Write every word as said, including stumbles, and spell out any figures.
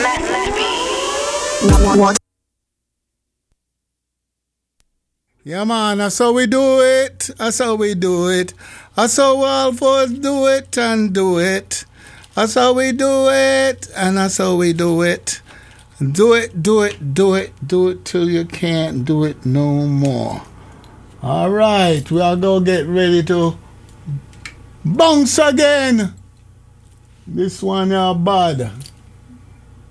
Yeah, man, that's how we do it. That's how we do it. That's how all of us do it and do it. That's how we do it, and that's how we do it. Do it, do it, do it, do it till you can't do it no more. All right, we are going to get ready to bounce again. This one are bad.